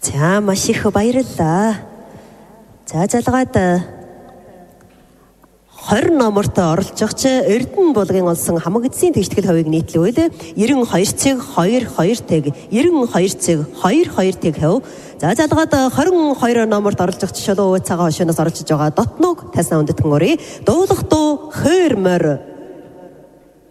За маш их баярлалаа. За залгаад 20 номорт оролцож Эрдэнэ булгын олсон хамаг эцсийн тэгштгэл хувийг нийтлүүлээ. 92.22 тэг 92.22 тэг хэв. За залгаад 22 номорт оролцож шулуу цагаан хошоноос оролцож байгаа Дотног тайсан үндэтгэн өрий. Дуулах дуу хойр морь